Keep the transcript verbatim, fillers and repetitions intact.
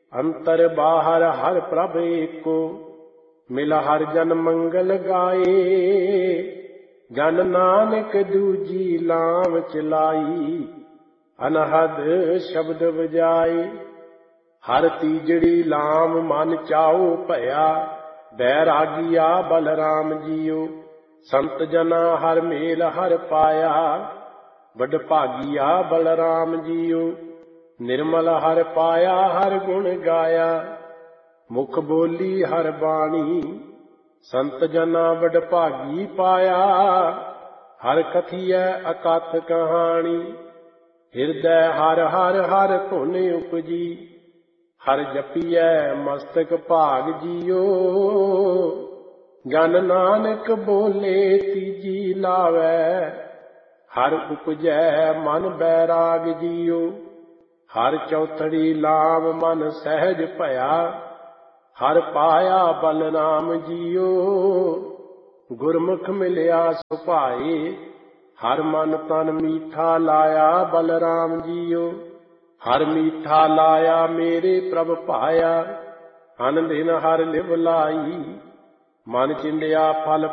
ਅੰਤਰ ਬਾਹਰ ਹਰ ਪ੍ਰਭ ਏਕੋ, ਮਿਲ ਹਰ ਜਨ ਮੰਗਲ ਗਾਏ। ਜਨ ਨਾਨਕ ਦੂਜੀ ਲਾਮ ਚਲਾਈ, ਅਨਹਦ ਸ਼ਬਦ ਵਜਾਏ। ਹਰ ਤੀਜੜੀ ਲਾਮ ਮਨ ਚਾਉ ਭਇਆ, ਬੈਰਾਗੀਆ ਬਲਰਾਮ ਜੀਓ। ਸੰਤ ਜਨਾ ਹਰ ਮੇਲ ਹਰ ਪਾਇਆ, ਵਡ ਭਾਗੀਆ ਬਲਰਾਮ ਜੀਓ। ਨਿਰਮਲ ਹਰ ਪਾਇਆ ਹਰ ਗੁਣ ਗਾਇਆ, ਮੁਖ ਬੋਲੀ ਹਰ ਬਾਣੀ। ਸੰਤ ਜਨਾ ਵਡ ਭਾਗੀ ਪਾਇਆ, ਹਰ ਕਥੀਐ ਅਕਥ ਕਹਾਣੀ। ਹਿਰਦੈ ਹਰ ਹਰ ਹਰ ਧੁਨ ਉਪਜੀ, ਹਰ ਜਪੀਐ ਮਸਤਕ ਭਾਗ ਜੀਓ। ਜਨ ਨਾਨਕ ਬੋਲੇ ਤੀਜੀ ਲਾਵੈ, ਹਰ ਉਪਜੈ ਮਨ ਬੈਰਾਗ ਜੀਓ। ਹਰ ਚੌਥੜੀ ਲਾਮ ਮਨ ਸਹਿਜ ਭਇਆ, ਹਰ ਪਾਇਆ ਬਲਰਾਮ ਜੀਓ। ਗੁਰਮੁਖ ਮਿਲਿਆ ਸੁਭਾਏ, ਹਰ ਮਨ ਤਨ ਮੀਠਾ ਲਾਇਆ ਬਲਰਾਮ ਜੀਓ। ਹਰ ਮੀਠਾ ਲਾਇਆ ਮੇਰੇ ਪ੍ਰਭ ਭਾਇਆ, ਅਨ ਦਿਨ ਹਰ ਲਿਵ ਲਾਈ। ਮਨ ਚਿੰਦਿਆ ਫਲ